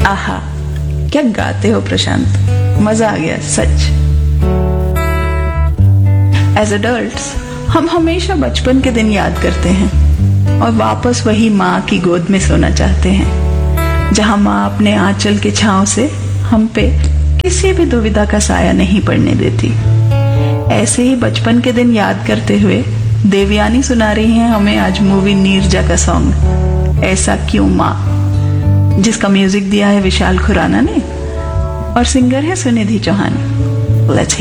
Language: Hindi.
आहा, क्या गाते हो प्रशांत, मजा आ गया सच। एज अडल्ट्स हम हमेशा बचपन के दिन याद करते हैं और वापस वही माँ की गोद में सोना चाहते हैं, जहां माँ अपने आंचल के छांव से हम पे किसी भी दुविधा का साया नहीं पड़ने देती। ऐसे ही बचपन के दिन याद करते हुए देवयानी सुना रही हैं हमें आज मूवी नीरजा का सॉन्ग ऐसा क्यों माँ, जिसका म्यूजिक दिया है विशाल खुराना ने और सिंगर है सुनिधि चौहान। लेट्स